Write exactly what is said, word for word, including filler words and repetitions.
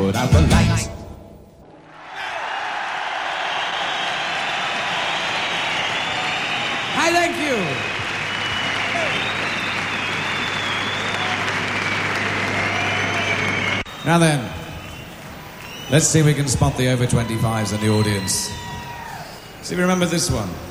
put out the lights. Hi, thank you. Now then, let's see if we can spot the over twenty-fives in the audience. See if you remember this one.